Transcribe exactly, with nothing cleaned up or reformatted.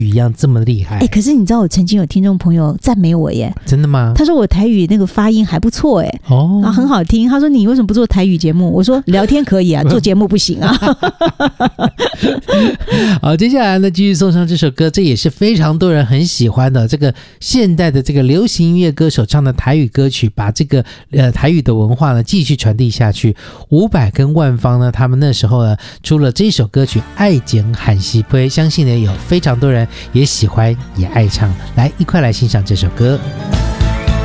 一样这么厉害。 哎，可是你知道我曾经有听众朋友赞美我耶， 真的吗？ 他说我台语那个发音还不错哎， 哦， 然后很好听。他说你为什么不做台语节目？我说聊天可以啊，做节目不行啊。 好，接下来呢，继续送上这首歌，这也是非常多人很喜欢的这个现代的这个流行音乐歌手唱的台语歌曲，把这个呃台语的文化呢继续传递下去。伍佰跟万芳呢，他们那时候呢出了这首歌曲《爱情喊西杯》，相信呢有非常多人也喜欢也爱唱，来一块来欣赏这首歌。